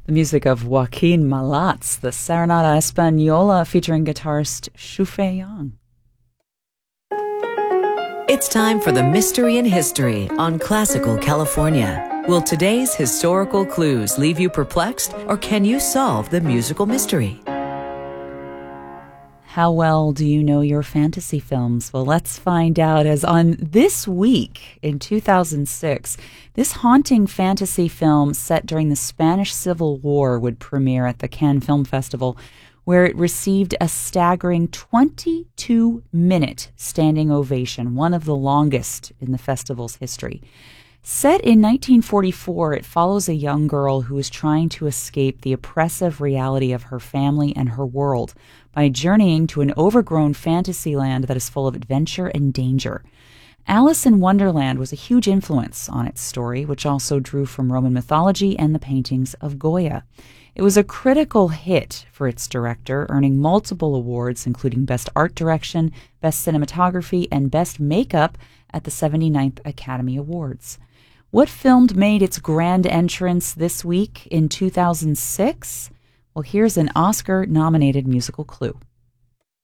The music of Joaquin Malatz, the Serenata Española featuring guitarist Shufe Yang. It's time for the Mystery in History on Classical California. Will today's historical clues leave you perplexed, or can you solve the musical mystery? How well do you know your fantasy films? Well, let's find out, as on this week in 2006, this haunting fantasy film set during the Spanish Civil War would premiere at the Cannes Film Festival, where it received a staggering 22-minute standing ovation, one of the longest in the festival's history. Set in 1944, it follows a young girl who is trying to escape the oppressive reality of her family and her world by journeying to an overgrown fantasy land that is full of adventure and danger. Alice in Wonderland was a huge influence on its story, which also drew from Roman mythology and the paintings of Goya. It was a critical hit for its director, earning multiple awards, including Best Art Direction, Best Cinematography, and Best Makeup at the 79th Academy Awards. What film made its grand entrance this week in 2006? Well, here's an Oscar-nominated musical clue.